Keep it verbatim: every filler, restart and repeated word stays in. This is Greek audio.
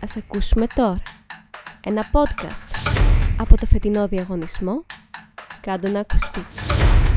Ας ακούσουμε τώρα ένα podcast από το φετινό διαγωνισμό «Κάντο να ακουστεί».